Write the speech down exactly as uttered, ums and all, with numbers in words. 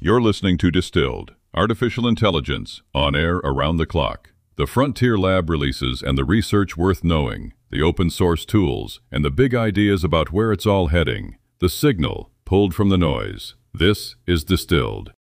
You're listening to Distilled, Artificial Intelligence, on air around the clock. The Frontier Lab releases and the research worth knowing, the open source tools, and the big ideas about where it's all heading. The signal pulled from the noise. This is Distilled.